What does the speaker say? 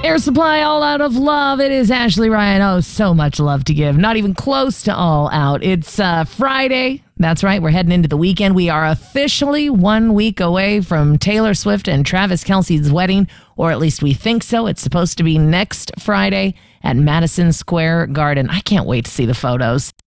Air Supply, All Out of Love. It is Ashley Ryan. Oh, so much love to give. Not even close to all out. It's Friday. That's right. We're heading into the weekend. We are officially 1 week away from Taylor Swift and Travis Kelce's wedding, or at least we think so. It's supposed to be next Friday at Madison Square Garden. I can't wait to see the photos.